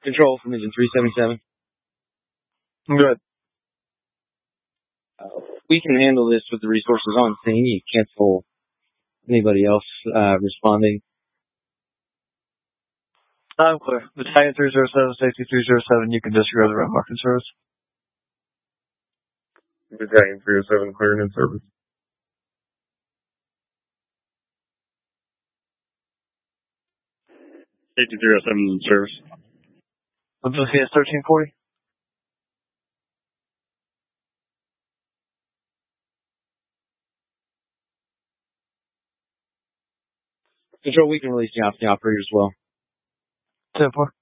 Control from Engine 377. Good. We can handle this with the resources on scene. You cancel anybody else responding. I'm clear. Battalion 307, Safety 307, you can disregard the red mark in service. Battalion 307, clearing in service. Safety 307 in service. WCS 1340. Control, we can release the operator as well. 10-4.